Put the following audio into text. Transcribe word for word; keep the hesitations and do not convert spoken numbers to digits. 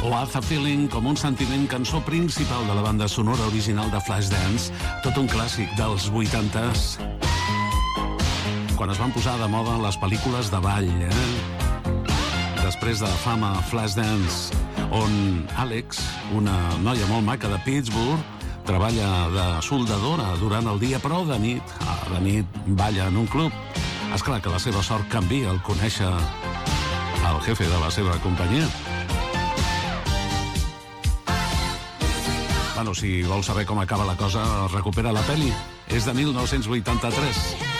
Love a Feeling, com un sentiment, cançó principal de la banda sonora original de Flashdance, tot un clàssic dels vuitantes, quan es van posar de moda les pel·lícules de ball, eh? Després de la fama Flashdance, on Alex, una noia molt maca de Pittsburgh, treballa de soldadora durant el dia, però de nit, de nit balla en un club. És clar que la seva sort canvia al conèixer el jefe de la seva companyia. Bueno, si vols saber com acaba la cosa, recupera la pel·li. És de mil nou-cents vuitanta-tres.